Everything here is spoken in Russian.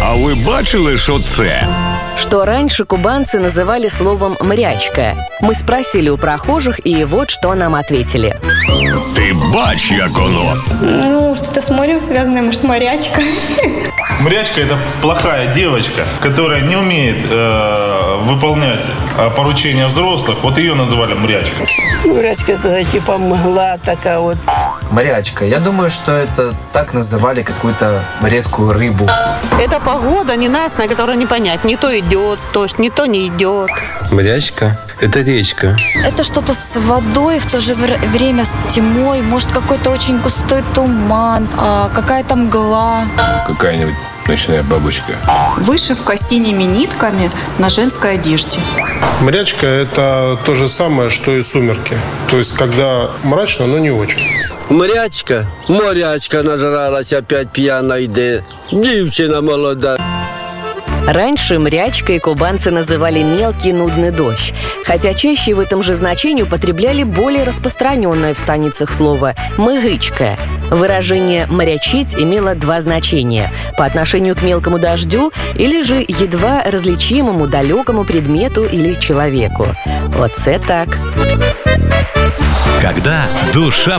А ви бачили, що це? Что раньше кубанцы называли словом «мрячка». Мы спросили у прохожих, и вот что нам ответили. Ти бач, як воно. Ну, что-то с морем связанное, может, морячка. Мрячка – это плохая девочка, которая не умеет выполнять поручения взрослых. Вот ее называли мрячкой. Мрячка – это типа мгла такая вот. Морячка. Я думаю, что это так называли какую-то редкую рыбу. Это погода ненастная, которую не понять. Не то идет дождь, не то не идет. Мрячка – это речка. Это что-то с водой, в то же время с тьмой. Может, какой-то очень густой туман, какая-то мгла. Какая-нибудь ночная бабочка. Вышивка синими нитками на женской одежде. Мрячка – это то же самое, что и сумерки. То есть, когда мрачно, но не очень. Морячка нажралась, опять пьяна йде. Дівчина молода. Раньше мрячкой кубанцы называли мелкий нудный дождь, хотя чаще в этом же значении употребляли более распространенное в станицах слово «мыгычка». Выражение «морячить» имело два значения – по отношению к мелкому дождю или же едва различимому далекому предмету или человеку. Вот это так. Когда душа